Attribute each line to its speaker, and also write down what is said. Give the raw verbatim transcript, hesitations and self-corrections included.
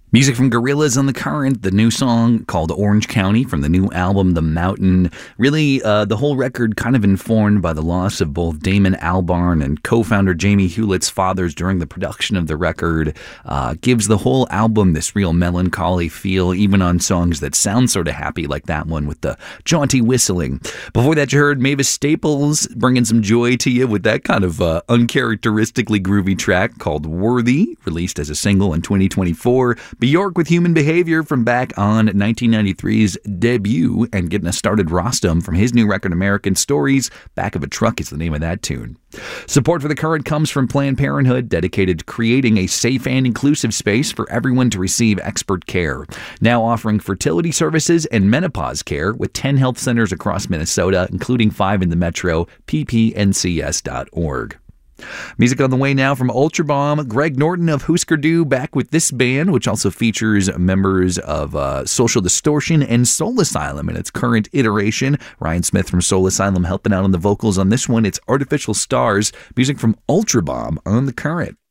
Speaker 1: Music from Gorillaz on The Current, the new song called Orange County from the new album The Mountain. Really, uh, the whole record kind of informed by the loss of both Damon Albarn and co-founder Jamie Hewlett's fathers during the production of the record. Uh, gives the whole album this real melancholy feel, even on songs that sound sort of happy, like that one with the jaunty whistling. Before that, you heard Mavis Staples bringing some joy to you with that kind of uh, uncharacteristically groovy track called Worthy, released as a single in twenty twenty-four. Bjork with Human Behavior from back on nineteen ninety-three's debut, and getting us started Rostam from his new record American Stories. Back of a Truck is the name of that tune. Support for The Current comes from Planned Parenthood, dedicated to creating a safe and inclusive space for everyone to receive expert care. Now offering fertility services and menopause care with ten health centers across Minnesota, including five in the metro, p p n c s dot org. Music on the way now from Ultra Bomb. Greg Norton of Husker Du back with this band, which also features members of uh, Social Distortion and Soul Asylum in its current iteration. Ryan Smith from Soul Asylum helping out on the vocals on this one. It's Artificial Stars. Music from Ultra Bomb on The Current.